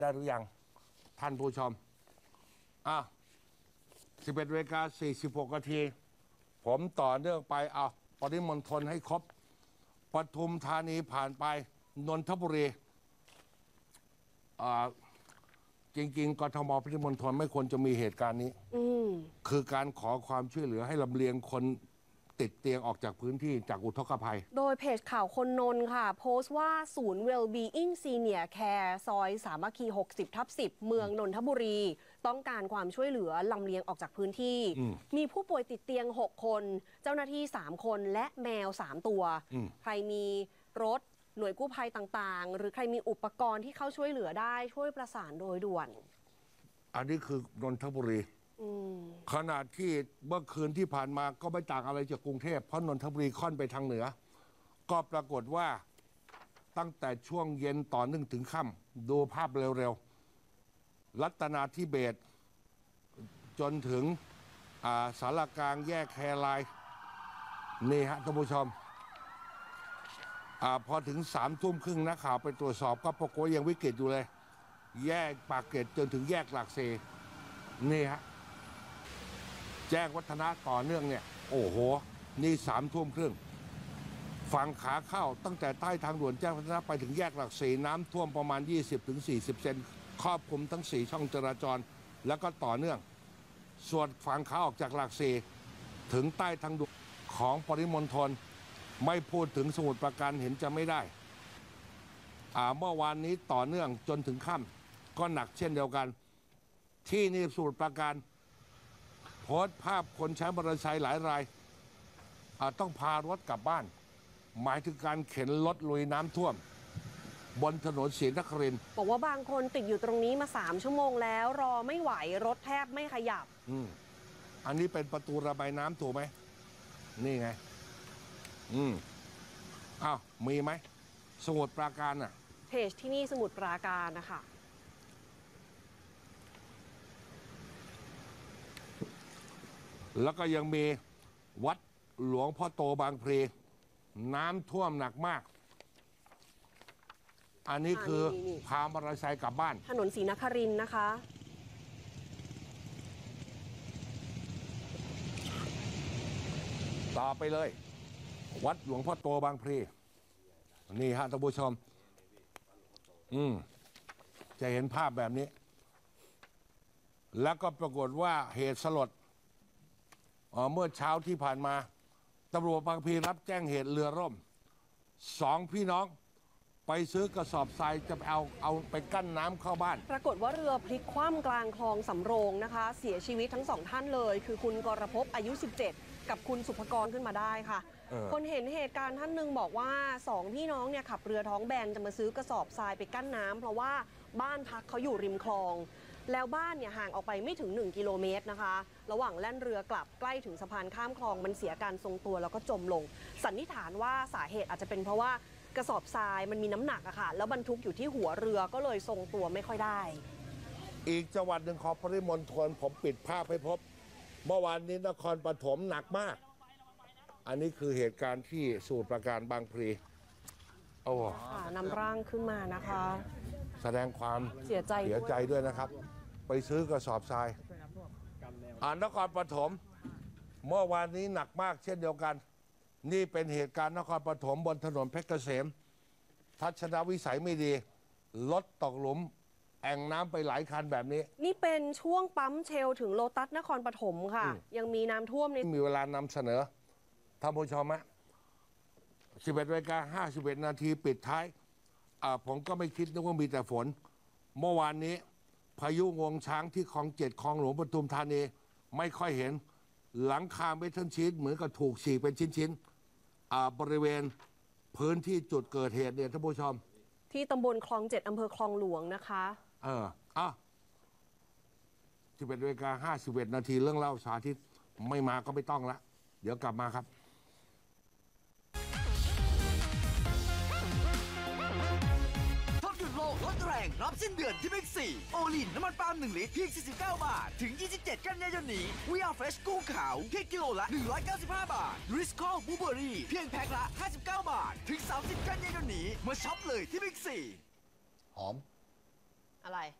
ได้หรือยังท่านผู้ชม11:46 นาทีผมต่อเนื่องไปปริมณฑลให้ครบปทุมธานีผ่านไปนนทบุรีจริงๆกทมปริมณฑลไม่ควรจะมีเหตุการณ์นี้คือการขอความช่วยเหลือให้ลำเลียงคนติดเตียงออกจากพื้นที่จากอุทกภัยโดยเพจข่าวคนนนท์ค่ะโพสต์ว่าศูนย์ Wellbeing Senior Care ซอยสามัคคี 60/10 เมืองนนทบุรีต้องการความช่วยเหลือลำเลียงออกจากพื้นที่มีผู้ป่วยติดเตียง6คนเจ้าหน้าที่3คนและแมว3ตัวใครมีรถหน่วยกู้ภัยต่างๆหรือใครมีอุปกรณ์ที่เข้าช่วยเหลือได้ช่วยประสานโดยด่วนอันนี้คือนนทบุรีขณะที่เมื่อคืนที่ผ่านมาก็ไม่ต่างอะไรจากกรุงเทพเพราะนนทบุรีค่อนไปทางเหนือก็ปรากฏว่าตั้งแต่ช่วงเย็นต่อเนื่องถึงค่ำดูภาพเร็วๆรัตนาธิเบศรจนถึงสารกลางแยกแครายนี่ฮะท่านผู้ชมพอถึง3 ทุ่มครึ่งนักข่าวไปตรวจสอบก็ปรากฏยังวิกฤตอยู่เลยแยกปากเกร็ดจนถึงแยกหลักเซนี่ฮะแจ้งวัฒนะต่อเนื่องเนี่ยโอ้โหนี่3 ทุ่มครึ่งฝั่งขาเข้าตั้งแต่ใต้ทางด่วนแจ้งวัฒนะไปถึงแยกหลักสี่น้ำท่วมประมาณ 20-40 เซนครอบคลุมทั้ง4 ช่องจราจรแล้วก็ต่อเนื่องส่วนฝั่งขาออกจากหลักสี่ถึงใต้ทางด่วนของปริมณฑลไม่พูดถึงสมุทรปราการเห็นจะไม่ได้เมื่อวานนี้ต่อเนื่องจนถึงค่ำก็หนักเช่นเดียวกันที่นี่สมุทรปราการโพสต์ภาพคนใช้มอเตอร์ไซค์หลายรายต้องพารถกลับบ้านหมายถึงการเข็นรถลุยน้ำท่วมบนถนนศรีนครินทร์บอกว่าบางคนติดอยู่ตรงนี้มา3 ชั่วโมงแล้วรอไม่ไหวรถแทบไม่ขยับอันนี้เป็นประตูระบายน้ำถูกไหมนี่ไงมีไหมสมุทรปราการเพจที่นี่สมุทรปราการนะคะแล้วก็ยังมีวัดหลวงพ่อโตบางพลีน้ำท่วมหนักมากอันนี้คือพามอเตอร์ไซค์กลับบ้านถนนศรีนครินทร์นะคะต่อไปเลยวัดหลวงพ่อโตบางพลีนี่ฮะท่านผู้ชมจะเห็นภาพแบบนี้แล้วก็ปรากฏว่าเหตุสลดเมื่อเช้าที่ผ่านมาตำรวจบางพลีรับแจ้งเหตุเรือร่ม2 พี่น้องไปซื้อกระสอบทรายจะเอาไปกั้นน้ำเข้าบ้านปรากฏว่าเรือพลิกคว่ำกลางคลองสำโรงนะคะเสียชีวิตทั้ง2 ท่านเลยคือคุณกรภพอายุ17กับคุณสุภกรขึ้นมาได้ค่ะคนเห็นเหตุการณ์ท่านหนึ่งบอกว่า2 พี่น้องเนี่ยขับเรือท้องแบนจะมาซื้อกระสอบทรายไปกั้นน้ำเพราะว่าบ้านพักเขาอยู่ริมคลองแล้วบ้านเนี่ยห่างออกไปไม่ถึง1 กิโลเมตรนะคะระหว่างแล่นเรือกลับใกล้ถึงสะพานข้ามคลองมันเสียการทรงตัวแล้วก็จมลงสันนิษฐานว่าสาเหตุอาจจะเป็นเพราะว่ากระสอบทรายมันมีน้ำหนักอะค่ะแล้วบรรทุกอยู่ที่หัวเรือก็เลยทรงตัวไม่ค่อยได้อีกจังหวัดหนึ่งของปริมณฑลผมปิดภาพให้พบเมื่อวานนี้นครปฐมหนักมากอันนี้คือเหตุการณ์ที่สมุทรปราการบางพลีนำร่างขึ้นมานะคะแสดงความเสียใจด้วยนะครับไปซื้อกระสอบทรายนครปฐมเมื่อวานนี้หนักมากเช่นเดียวกันนี่เป็นเหตุการณ์นครปฐมบนถนนเพชรเกษมทัศนวิสัยไม่ดีรถตกหลุมแอ่งน้ำไปหลายคันแบบนี้นี่เป็นช่วงปั๊มเชลถึงโลตัสนครปฐมค่ะยังมีน้ำท่วมมีเวลานำเสนอท่านผู้ชม11:51 นาทีปิดท้ายผมก็ไม่คิดนึกว่ามีแต่ฝนเมื่อวานนี้พายุงวงช้างที่คลอง7คลองหลวงปทุมธานีไม่ค่อยเห็นหลังคาเมทัลชีทเหมือนกับถูกฉีกเป็นชิ้นๆบริเวณพื้นที่จุดเกิดเหตุเนี่ยท่านผู้ชมที่ตำบลคลอง7อำเภอคลองหลวงนะคะ 11:51 นาทีเรื่องเล่าสาธิตไม่มาก็ไม่ต้องละเดี๋ยวกลับมาครับลดแรงรับสิ้นเดือนที่บิ๊กซีโอลินน้ำมันปาล์ม1 ลิตรเพียง49 บาทถึง27 กันยายนนี้วีอาร์เฟรชกุ้งขาวเพียงกิโลละ195 บาทริสคอลบลูเบอรี่เพียงแพ็คละ59 บาทถึง30 กันยายนนี้มาช็อปเลยที่บิ๊กซีหอมอะไร